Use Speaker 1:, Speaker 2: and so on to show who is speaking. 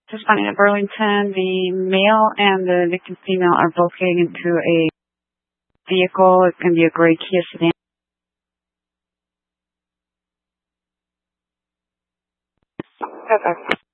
Speaker 1: Responding to Burlington, the male and the victim female are both getting into a vehicle. It's going to be a gray Kia sedan. Okay.